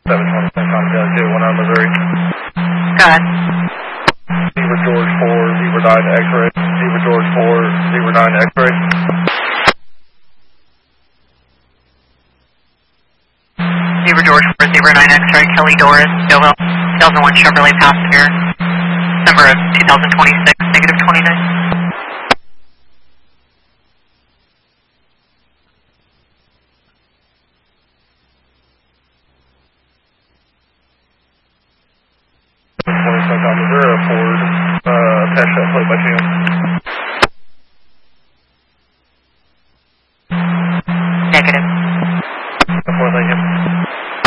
726 on the 219 Missouri. Go ahead. Zebra George 4, Zebra 9 X-ray. Zebra George 4, Zebra 9 X-ray. Zebra George 4, Zebra 9 X-ray, Kelly Doris, Dovo, 2001 Chevrolet passenger, December of 2026, -29.